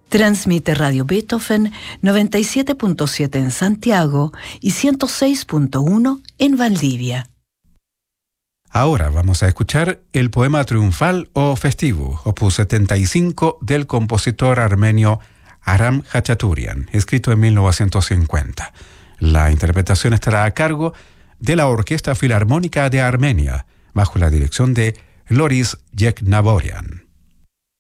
Transmite Radio Beethoven 97.7 en Santiago y 106.1 en Valdivia. Ahora vamos a escuchar el poema triunfal o festivo, opus 75 del compositor armenio Aram Khachaturian, escrito en 1950. La interpretación estará a cargo de la Orquesta Filarmónica de Armenia, bajo la dirección de Loris Yeknaborian.